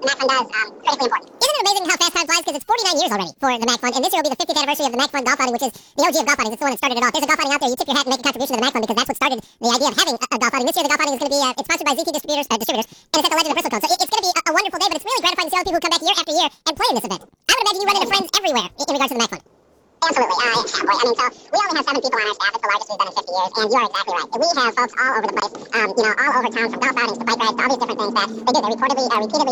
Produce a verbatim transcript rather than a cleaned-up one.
MAC Fund does, um, critically important. Isn't it amazing how fast time flies? Because it's forty-nine years already for the MAC Fund, and this year will be the fiftieth anniversary of the MAC Fund golf outing, which is the O G of golf outings. It's the one that started it all. If there's a golf outing out there, you tip your hat and make a contribution to the MAC Fund, because that's what started the idea of having a, a golf outing. This year, the golf outing is going to be, uh, it's sponsored by Z T Distributors, uh, Distributors, and it's at the Legend of Bristol Code. So it, it's going to be a, a wonderful day, but it's really gratifying to see all the people who come back year after year and play in this event. I would imagine you run into friends everywhere in, in regards to the MAC Fund. Absolutely. Uh, yeah, boy. I mean, so we only have seven people on our staff. It's the largest we've done in fifty years, and you're exactly right. We have folks all over the place, um, you know, all over town, from golf outings to bike rides to all these different things that they do. They reportedly, uh, repeatedly